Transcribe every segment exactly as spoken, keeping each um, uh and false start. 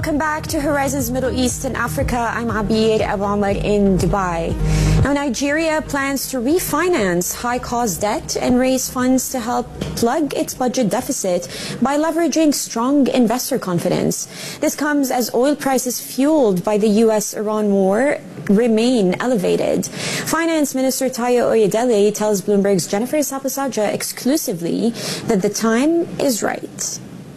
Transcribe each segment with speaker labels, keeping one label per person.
Speaker 1: Welcome back to Horizons Middle East and Africa. I'm Abid Abu Ahmed in Dubai. Now, Nigeria plans to refinance high-cost debt and raise funds to help plug its budget deficit by leveraging strong investor confidence. This comes as oil prices fueled by the U S Iran war remain elevated. Finance Minister Tayo Oyedele tells Bloomberg's Jennifer Sapasaja exclusively that the time is right.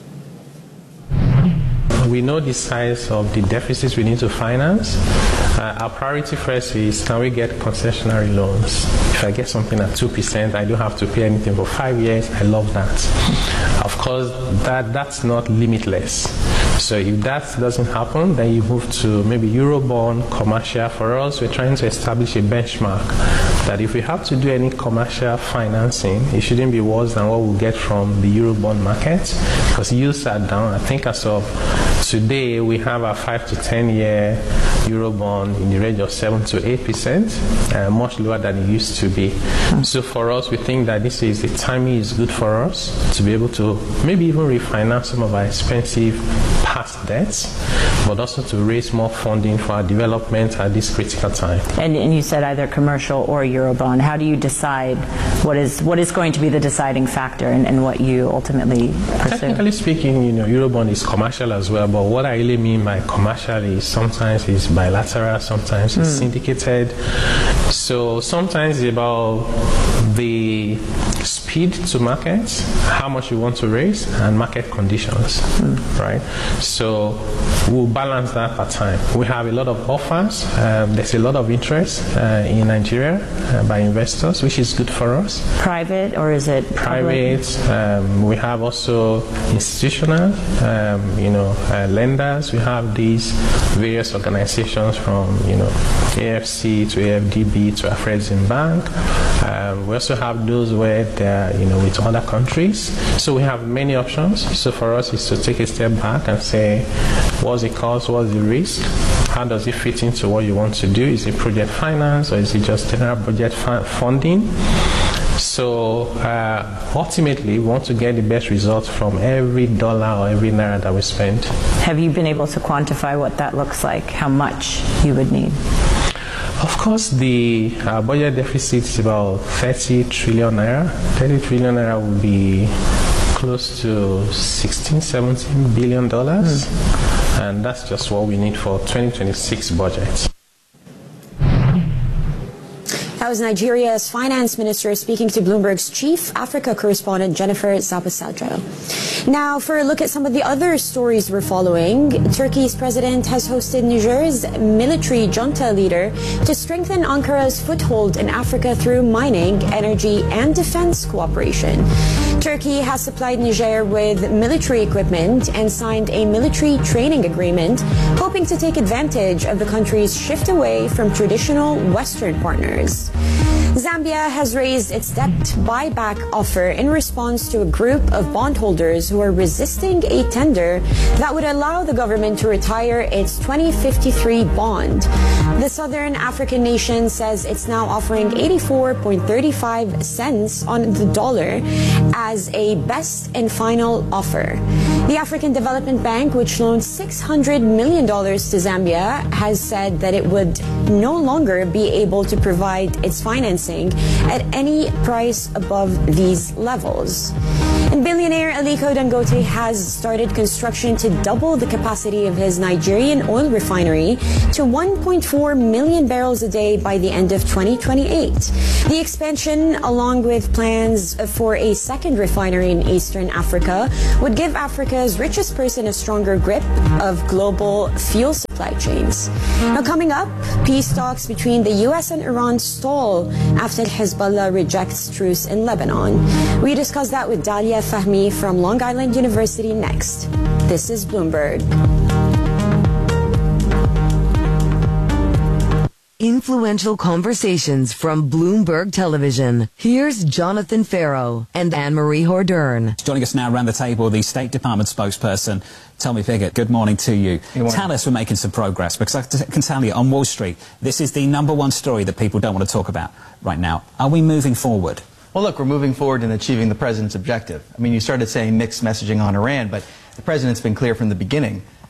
Speaker 2: We know the size of the deficits we need to finance. Uh, our priority first is, can we get concessionary loans? If I get something at two percent, I don't have to pay anything for five years. I love that. Of course, that, that's not limitless. So if that doesn't happen, then you move to maybe Eurobond, commercial. For us, we're trying to establish a benchmark that if we have to do any commercial financing, it shouldn't be worse than what we'll get from the Eurobond market, because yields are down. I think as of today, we have a five to ten year Eurobond in the range of seven to eight percent, uh, much lower than it used to be. So for us, we think that this is the timing is good for us to be able to maybe even refinance some of our expensive past debts, but also to raise more funding for our development at this critical time.
Speaker 3: And, and you said either commercial or Eurobond. How do you decide what is what is going to be the deciding factor in, in what you ultimately pursue?
Speaker 2: Technically speaking, you know, Eurobond is commercial as well, but what I really mean by commercial is sometimes it's bilateral, sometimes it's mm. syndicated. So sometimes it's about the speed to market, how much you want to raise, and market conditions, mm. right? So we'll balance that per time. We have a lot of offers. Um, there's a lot of interest uh, in Nigeria uh, by investors, which is good for us.
Speaker 3: Private, or is it
Speaker 2: private? Um, we have also institutional, um, you know, uh, lenders. We have these various organizations from, you know, A F C to A F D B to Afreximbank. Um, we also have those where they're, you know, with other countries. So we have many options. So for us, is to take a step back and say, what's the cost, what's the risk, how does it fit into what you want to do? Is it project finance, or is it just general budget funding? So uh, ultimately, we want to get the best results from every dollar or every naira that we spend.
Speaker 3: Have you been able to quantify what that looks like, how much you would need?
Speaker 2: Of course, the uh, budget deficit is about thirty trillion naira. thirty trillion naira would be close to sixteen, seventeen billion dollars, mm. and that's just what we need for twenty twenty-six budget.
Speaker 1: That was Nigeria's finance minister speaking to Bloomberg's chief Africa correspondent Jennifer Sapasaja. Now, for a look at some of the other stories we're following, Turkey's president has hosted Niger's military junta leader to strengthen Ankara's foothold in Africa through mining, energy, and defense cooperation. Turkey has supplied Niger with military equipment and signed a military training agreement, hoping to take advantage of the country's shift away from traditional Western partners. Zambia has raised its debt buyback offer in response to a group of bondholders who are resisting a tender that would allow the government to retire its twenty fifty-three bond. The Southern African nation says it's now offering eighty-four point three five cents on the dollar as a best and final offer. The African Development Bank, which loaned six hundred million dollars to Zambia, has said that it would no longer be able to provide its financing at any price above these levels. And billionaire Aliko Dangote has started construction to double the capacity of his Nigerian oil refinery to one point four million barrels a day by the end of twenty twenty-eight. The expansion, along with plans for a second refinery in Eastern Africa, would give Africa's richest person a stronger grip of global fuel supply chains. Now, coming up, peace talks between the U S and Iran stall after Hezbollah rejects truce in Lebanon. We discuss that with Dalia Fahmy from Long Island University next. This is Bloomberg.
Speaker 4: Influential conversations from Bloomberg Television. Here's Jonathan Farrow and Anne-Marie Hordern.
Speaker 5: Joining us now around the table, the State Department spokesperson, Tommy Pigott. Good morning to you. Good morning. Tell us we're making some progress, because I can tell you, on Wall Street, this is the number one story that people don't want to talk about right now. Are we moving forward?
Speaker 6: Well, look, we're moving forward in achieving the president's objective. I mean, you started saying mixed messaging on Iran, but the president's been clear from the beginning.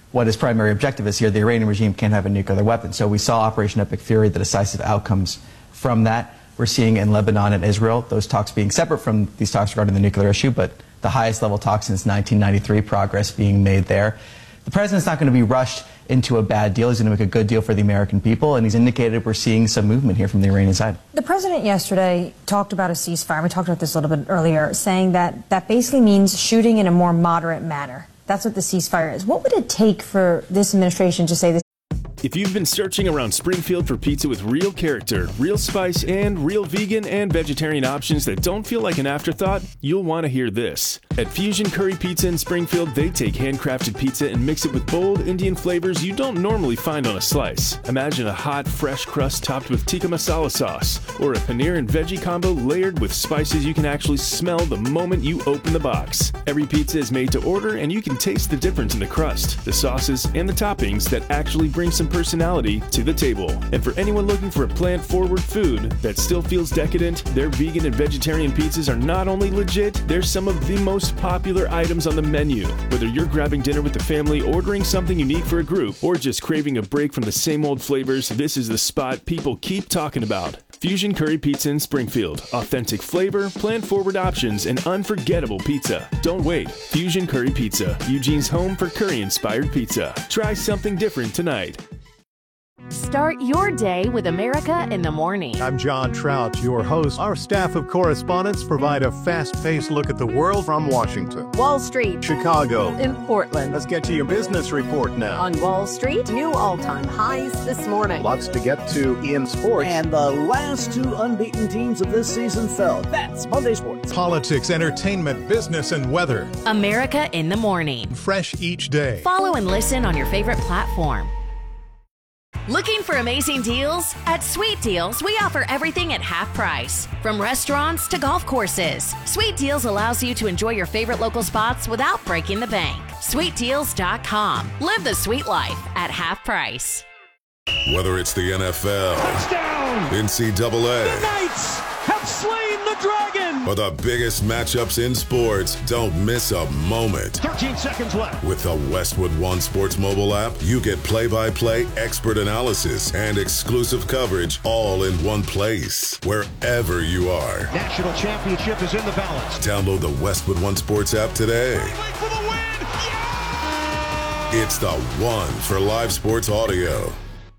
Speaker 6: what his primary objective is here. The Iranian regime can't have a nuclear weapon. So we saw Operation Epic Fury, the decisive outcomes from that. We're seeing in Lebanon and Israel, those talks being separate from these talks regarding the nuclear issue, but the highest level talks since nineteen ninety-three, progress being made there. The president's not going to be rushed into a bad deal. He's going to make a good deal for the American people, and he's indicated we're seeing some movement here from the Iranian side.
Speaker 7: The president yesterday talked about a ceasefire. We talked about this a little bit earlier, saying that that basically means shooting in a more moderate manner. That's what the ceasefire is. What would it take for this administration to say this?
Speaker 8: If you've been searching around Springfield for pizza with real character, real spice, and real vegan and vegetarian options that don't feel like an afterthought, you'll want to hear this. At Fusion Curry Pizza in Springfield, they take handcrafted pizza and mix it with bold Indian flavors you don't normally find on a slice. Imagine a hot, fresh crust topped with tikka masala sauce, or a paneer and veggie combo layered with spices you can actually smell the moment you open the box. Every pizza is made to order, and you can taste the difference in the crust, the sauces, and the toppings that actually bring some personality to the table. And for anyone looking for a plant-forward food that still feels decadent, their vegan and vegetarian pizzas are not only legit, they're some of the most popular items on the menu. Whether you're grabbing dinner with the family, ordering something unique for a group, or just craving a break from the same old flavors, this is the spot people keep talking about. Fusion Curry Pizza in Springfield. Authentic flavor, plant-forward options, and unforgettable pizza. Don't wait. Fusion Curry Pizza, Eugene's home for curry-inspired pizza. Try something different tonight.
Speaker 9: Start your day with America in the Morning.
Speaker 10: I'm John Trout, your host. Our staff of correspondents provide a fast-paced look at the world from Washington,
Speaker 9: Wall Street,
Speaker 10: Chicago,
Speaker 9: in Portland.
Speaker 10: Let's get to your business report now.
Speaker 9: On Wall Street, new all-time highs this morning.
Speaker 10: Lots to get to in sports.
Speaker 11: And the last two unbeaten teams of this season fell. That's Monday Sports.
Speaker 10: Politics, entertainment, business, and weather.
Speaker 9: America in the Morning.
Speaker 10: Fresh each day.
Speaker 9: Follow and listen on your favorite platform. Looking for amazing deals? At Sweet Deals, we offer everything at half price. From restaurants to golf courses, Sweet Deals allows you to enjoy your favorite local spots without breaking the bank. sweet deals dot com. Live the sweet life at half price.
Speaker 12: Whether it's the N F L,
Speaker 13: touchdown,
Speaker 12: N C double A,
Speaker 13: the Knights have slain the dragon,
Speaker 12: or the biggest matchups in sports, don't miss a moment.
Speaker 13: thirteen seconds left.
Speaker 12: With the Westwood One Sports mobile app, you get play-by-play, expert analysis, and exclusive coverage all in one place, wherever you are.
Speaker 13: National championship is in the balance.
Speaker 12: Download the Westwood One Sports app today.
Speaker 13: For the win. Yeah!
Speaker 12: It's the one for live sports audio.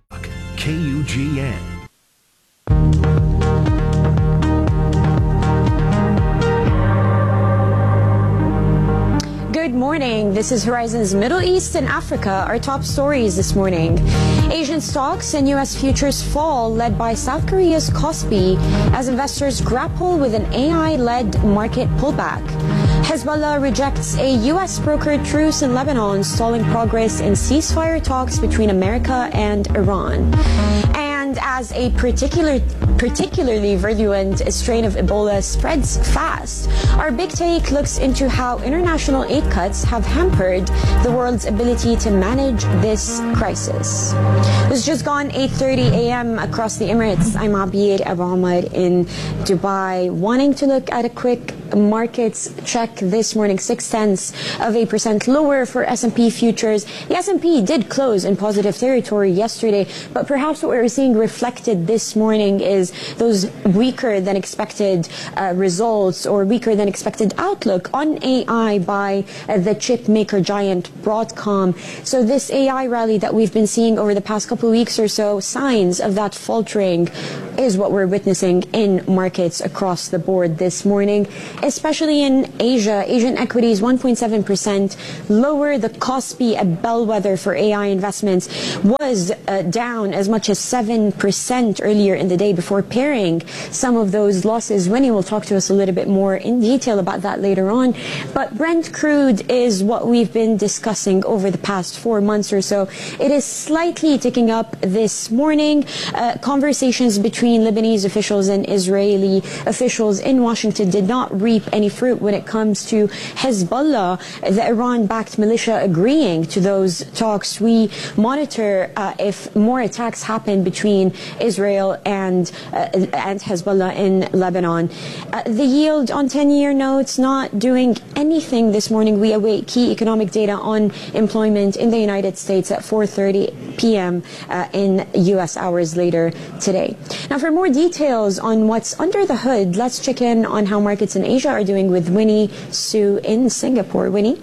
Speaker 14: K U G N.
Speaker 1: Good morning. This is Horizon's Middle East and Africa. Our top stories this morning. Asian stocks and U S futures fall, led by South Korea's Kospi, as investors grapple with an A I-led market pullback. Hezbollah rejects a U S brokered truce in Lebanon, stalling progress in ceasefire talks between America and Iran. And as a particular, particularly virulent strain of Ebola spreads fast, our big take looks into how international aid cuts have hampered the world's ability to manage this crisis. It's just gone eight thirty a m across the Emirates. I'm Abir Abu Ahmad in Dubai, wanting to look at a quick markets check this morning. Six tenths of a percent lower for S and P futures. The S and P did close in positive territory yesterday, but perhaps what we're seeing reflected this morning is those weaker than expected uh, results or weaker than expected outlook on A I by uh, the chip maker giant Broadcom. So this A I rally that we've been seeing over the past couple of weeks or so, signs of that faltering is what we're witnessing in markets across the board this morning, especially in Asia. Asian equities one point seven percent lower. The Kospi, a bellwether for A I investments, was uh, down as much as seven percent earlier in the day before pairing some of those losses. Winnie will talk to us a little bit more in detail about that later on. But Brent crude is what we've been discussing over the past four months or so. It is slightly ticking up this morning. Uh, conversations between between Lebanese officials and Israeli officials in Washington did not reap any fruit when it comes to Hezbollah, the Iran-backed militia, agreeing to those talks. We monitor uh, if more attacks happen between Israel and uh, and Hezbollah in Lebanon. Uh, the yield on ten-year notes not doing anything this morning. We await key economic data on employment in the United States at four thirty p m Uh, in U S hours later today. Now, for more details on what's under the hood, let's check in on how markets in Asia are doing with Winnie Su in Singapore. Winnie?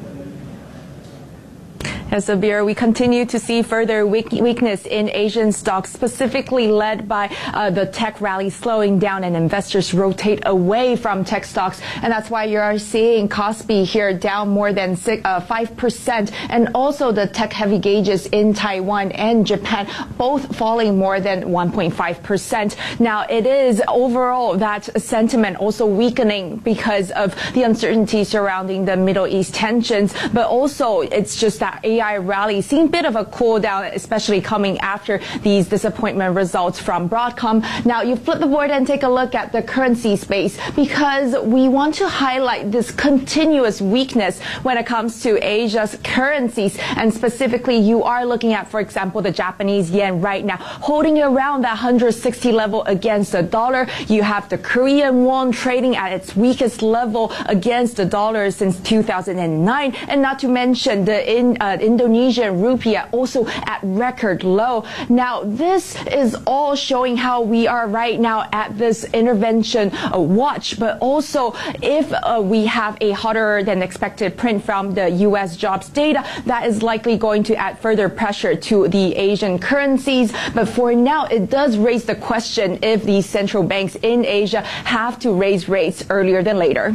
Speaker 15: Yes, Sabir, we continue to see further weak weakness in Asian stocks, specifically led by uh, the tech rally slowing down and investors rotate away from tech stocks. And that's why you are seeing Kospi here down more than six, uh, five percent. And also the tech heavy gauges in Taiwan and Japan, both falling more than one point five percent. Now, it is overall that sentiment also weakening because of the uncertainty surrounding the Middle East tensions. But also, it's just that A I rally seeing a bit of a cool down, especially coming after these disappointment results from Broadcom. Now, you flip the board and take a look at the currency space because we want to highlight this continuous weakness when it comes to Asia's currencies. And specifically, you are looking at, for example, the Japanese yen right now holding around that one hundred sixty level against the dollar. You have the Korean won trading at its weakest level against the dollar since two thousand nine. And not to mention the in, uh, Indonesian rupiah also at record low. Now, this is all showing how we are right now at this intervention uh, watch. But also, if uh, we have a hotter than expected print from the U S jobs data, that is likely going to add further pressure to the Asian currencies. But for now, it does raise the question if the central banks in Asia have to raise rates earlier than later.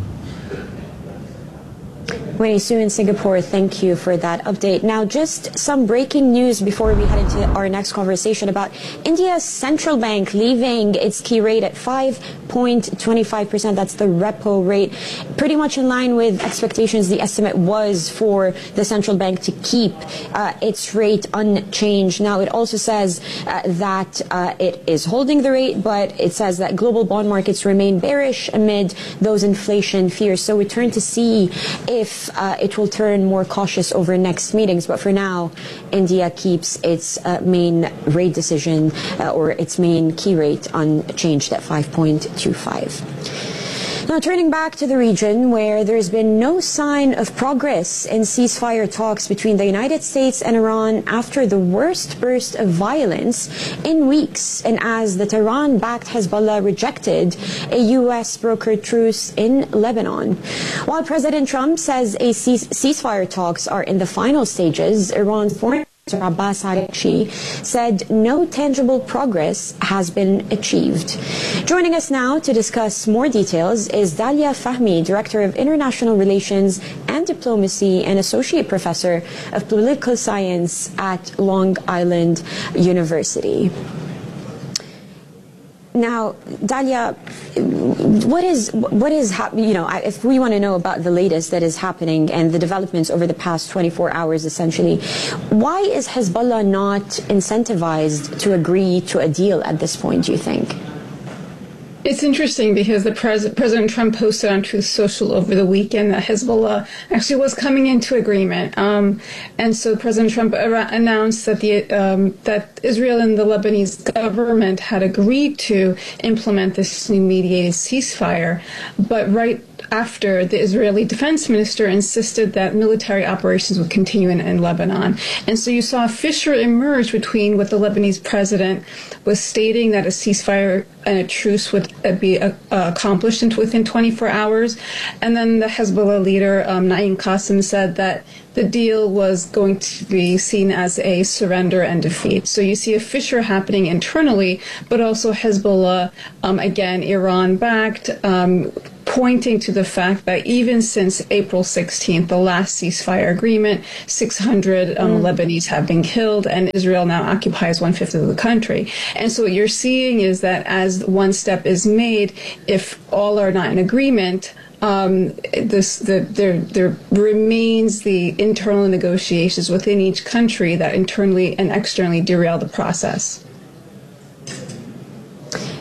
Speaker 1: Winnie Su in Singapore, thank you for that update. Now, just some breaking news before we head into our next conversation about India's central bank leaving its key rate at five point two five percent. That's the repo rate. Pretty much in line with expectations, the estimate was for the central bank to keep uh, its rate unchanged. Now, it also says uh, that uh, it is holding the rate, but it says that global bond markets remain bearish amid those inflation fears. So we turn to see if uh, it will turn more cautious over next meetings. But for now, India keeps its uh, main rate decision uh, or its main key rate unchanged at five point two five. Now, turning back to the region where there's been no sign of progress in ceasefire talks between the United States and Iran after the worst burst of violence in weeks, and as the Tehran-backed Hezbollah rejected a U S brokered truce in Lebanon. While President Trump says a cease ceasefire talks are in the final stages, Iran's foreign Abbas Araghchi said no tangible progress has been achieved. Joining us now to discuss more details is Dalia Fahmy, Director of International Relations and Diplomacy and Associate Professor of Political Science at Long Island University. Now, Dalia, what is, what is, you know, if we want to know about the latest that is happening and the developments over the past twenty-four hours, essentially, why is Hezbollah not incentivized to agree to a deal at this point, do you think?
Speaker 16: It's interesting because the pres President Trump posted on Truth Social over the weekend that Hezbollah actually was coming into agreement, um, and so President Trump announced that the um, that Israel and the Lebanese government had agreed to implement this new mediated ceasefire, but right after the Israeli defense minister insisted that military operations would continue in, in Lebanon. And so you saw a fissure emerge between what the Lebanese president was stating that a ceasefire and a truce would be uh, accomplished within twenty-four hours. And then the Hezbollah leader, um, Naim Qassem, said that the deal was going to be seen as a surrender and defeat. So you see a fissure happening internally, but also Hezbollah, um, again, Iran-backed, um, pointing to the fact that even since April sixteenth, the last ceasefire agreement, six hundred um, mm. Lebanese have been killed, and Israel now occupies one-fifth of the country. And so what you're seeing is that as one step is made, if all are not in agreement, Um, this, the, there, there remains the internal negotiations within each country that internally and externally derail the process.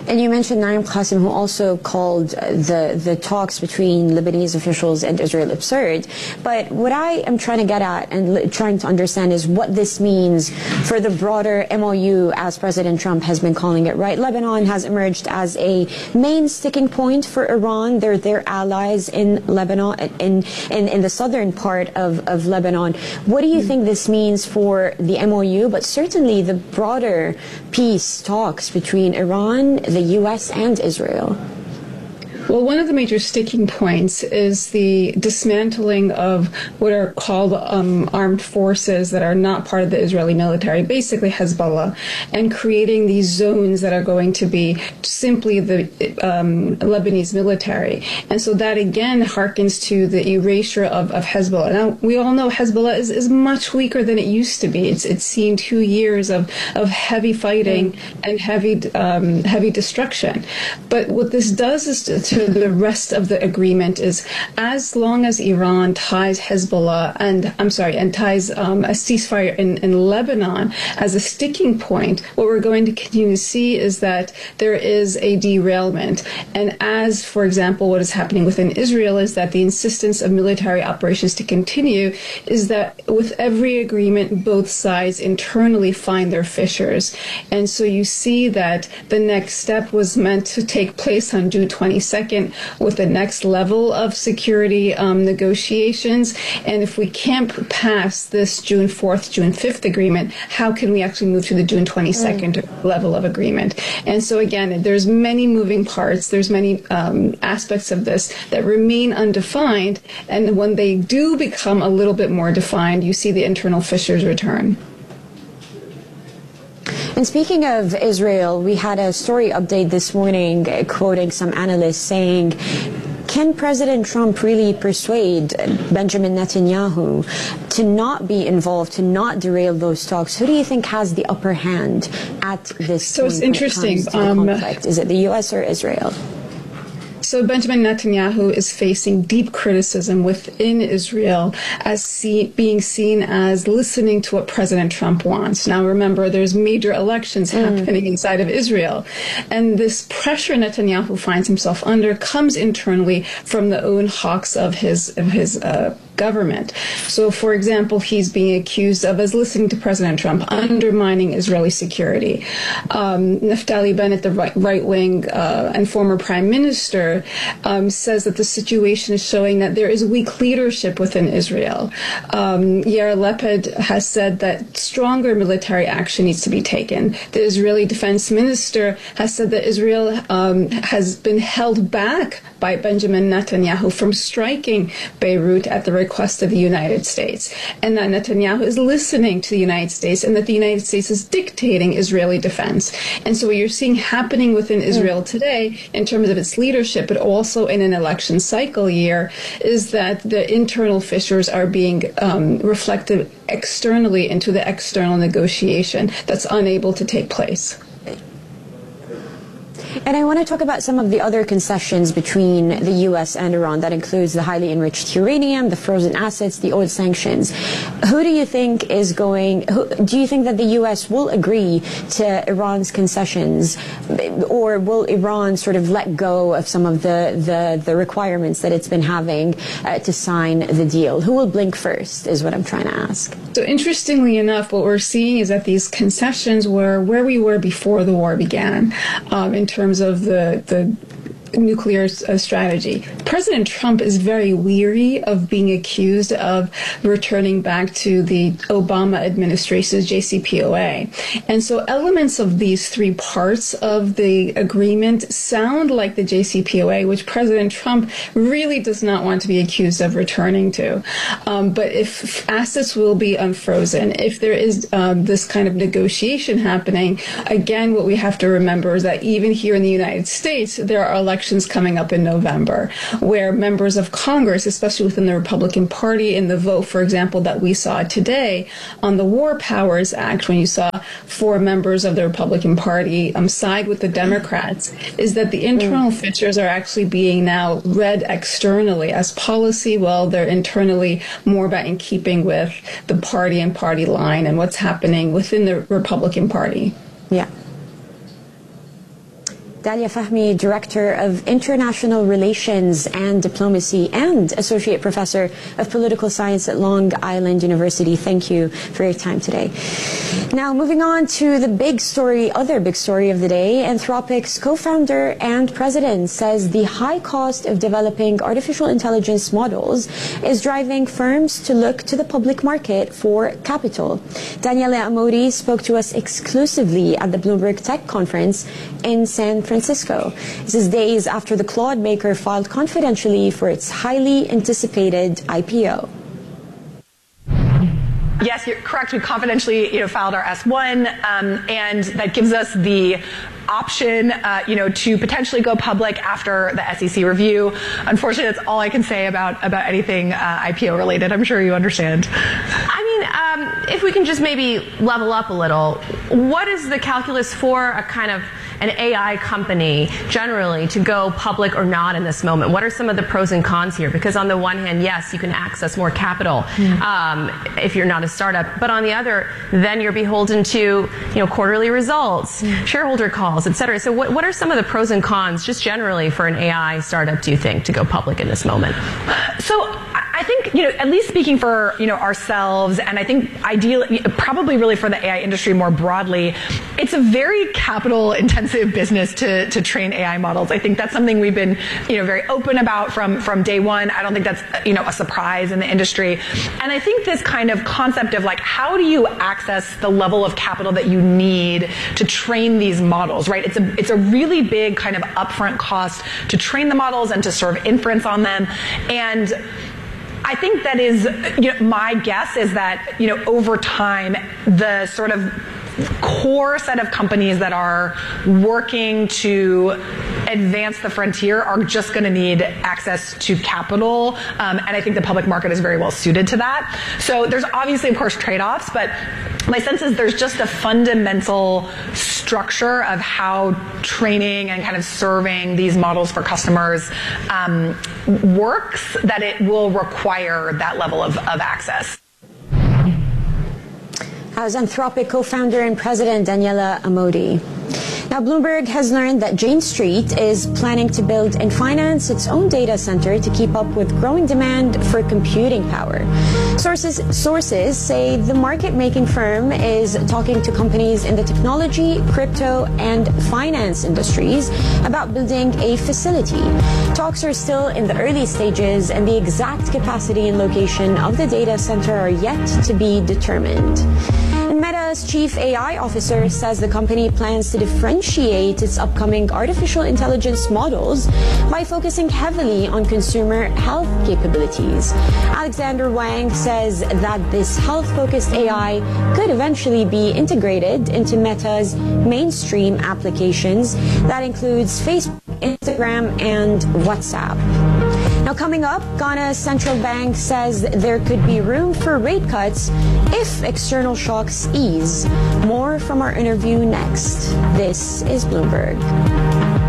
Speaker 1: And you mentioned Naim Qasim, who also called the, the talks between Lebanese officials and Israel absurd. But what I am trying to get at and l- trying to understand is what this means for the broader M O U, as President Trump has been calling it, right? Lebanon has emerged as a main sticking point for Iran. They're their allies in Lebanon, in, in, in the southern part of, of Lebanon. What do you think this means for the M O U, but certainly the broader peace talks between Iran, the U S, and Israel?
Speaker 16: Well, one of the major sticking points is the dismantling of what are called um, armed forces that are not part of the Israeli military, basically Hezbollah, and creating these zones that are going to be simply the um, Lebanese military. And so that, again, harkens to the erasure of, of Hezbollah. Now, we all know Hezbollah is, is much weaker than it used to be. It's, it's seen two years of, of heavy fighting and heavy, um, heavy destruction. But what this does is to, to the rest of the agreement is, as long as Iran ties Hezbollah and I'm sorry and ties um, a ceasefire in, in Lebanon as a sticking point, what we're going to continue to see is that there is a derailment. And as, for example, what is happening within Israel is that the insistence of military operations to continue is that with every agreement, both sides internally find their fissures. And so you see that the next step was meant to take place on June twenty-second with the next level of security um, negotiations. And if we can't pass this June fourth, June fifth agreement, how can we actually move to the June twenty-second mm. level of agreement? And so again, there's many moving parts. There's many um, aspects of this that remain undefined. And when they do become a little bit more defined, you see the internal fissures return.
Speaker 1: And speaking of Israel, we had a story update this morning uh, quoting some analysts saying, can President Trump really persuade Benjamin Netanyahu to not be involved, to not derail those talks? Who do you think has the upper hand at this
Speaker 16: so
Speaker 1: point?
Speaker 16: So it's interesting.
Speaker 1: When it comes to the
Speaker 16: um,
Speaker 1: conflict? Is it the U S or Israel?
Speaker 16: So Benjamin Netanyahu is facing deep criticism within Israel as see, being seen as listening to what President Trump wants. Now, remember, there's major elections mm. happening inside of Israel. And this pressure Netanyahu finds himself under comes internally from the own hawks of his, of his uh, government. So, for example, he's being accused of, as listening to President Trump, undermining Israeli security. Um, Naftali Bennett, the right, right-wing uh, and former prime minister, um, says that the situation is showing that there is weak leadership within Israel. Um, Yair Lapid has said that stronger military action needs to be taken. The Israeli defense minister has said that Israel um, has been held back by Benjamin Netanyahu from striking Beirut at the request of the United States, and that Netanyahu is listening to the United States, and that the United States is dictating Israeli defense. And so what you're seeing happening within Israel today, in terms of its leadership, but also in an election cycle year, is that the internal fissures are being um, reflected externally into the external negotiation that's unable to take place.
Speaker 1: And I want to talk about some of the other concessions between the U S and Iran. That includes the highly enriched uranium, the frozen assets, the oil sanctions. Who do you think is going, who, do you think that the U S will agree to Iran's concessions, or will Iran sort of let go of some of the, the, the requirements that it's been having uh, to sign the deal? Who will blink first is what I'm trying to ask.
Speaker 16: So interestingly enough, what we're seeing is that these concessions were where we were before the war began, um, in terms of the, the nuclear uh, strategy. President Trump is very weary of being accused of returning back to the Obama administration's J C P O A. And so elements of these three parts of the agreement sound like the J C P O A, which President Trump really does not want to be accused of returning to. Um, but if assets will be unfrozen, if there is um, this kind of negotiation happening, again, what we have to remember is that even here in the United States, there are elections coming up in November, where members of Congress, especially within the Republican Party, in the vote, for example, that we saw today on the War Powers Act, when you saw four members of the Republican Party um, side with the Democrats, is that the internal fissures are actually being now read externally as policy. Well, they're internally more about in keeping with the party and party line and what's happening within the Republican Party.
Speaker 1: Yeah. Dalia Fahmy, Director of International Relations and Diplomacy and Associate Professor of Political Science at Long Island University. Thank you for your time today. Now, moving on to the big story, other big story of the day. Anthropic's co-founder and president says the high cost of developing artificial intelligence models is driving firms to look to the public market for capital. Daniela Amodi spoke to us exclusively at the Bloomberg Tech Conference in San Francisco. This is days after the Claude maker filed confidentially for its highly anticipated I P O.
Speaker 17: Yes, you're correct. We confidentially, you know, filed our S one, um, and that gives us the option, uh, you know, to potentially go public after the S E C review. Unfortunately, that's all I can say about about anything uh, I P O related. I'm sure you understand.
Speaker 18: I mean, um, if we can just maybe level up a little, what is the calculus for a kind of an A I company generally to go public or not in this moment? What are some of the pros and cons here? Because on the one hand, yes, you can access more capital mm. um, if you're not a startup, but on the other, then you're beholden to, you know, quarterly results, mm. shareholder calls, et cetera. So what, what are some of the pros and cons just generally for an A I startup, do you think, to go public in this moment?
Speaker 17: So I think, you know, at least speaking for, you know, ourselves, and I think ideally, probably really for the A I industry more broadly, it's a very capital intensive business to, to train A I models. I think that's something we've been, you know, very open about from, from day one. I don't think that's, you know, a surprise in the industry. And I think this kind of concept of like, how do you access the level of capital that you need to train these models, right? It's a, it's a really big kind of upfront cost to train the models and to serve inference on them. And I think that is, you know, my guess is that, you know, over time, the sort of core set of companies that are working to advance the frontier are just going to need access to capital, um, and I think the public market is very well suited to that. So there's obviously, of course, trade-offs, but my sense is there's just a fundamental structure of how training and kind of serving these models for customers um, works, that it will require that level of, of access.
Speaker 1: As Anthropic co-founder and president Daniela Amodi. Now, Bloomberg has learned that Jane Street is planning to build and finance its own data center to keep up with growing demand for computing power. Sources, sources say the market-making firm is talking to companies in the technology, crypto, and finance industries about building a facility. Talks are still in the early stages, and the exact capacity and location of the data center are yet to be determined. Meta's chief A I officer says the company plans to differentiate its upcoming artificial intelligence models by focusing heavily on consumer health capabilities. Alexander Wang says that this health-focused A I could eventually be integrated into Meta's mainstream applications. That includes Facebook, Instagram, and WhatsApp. Now, coming up, Ghana's central bank says there could be room for rate cuts if external shocks ease. More from our interview next. This is Bloomberg.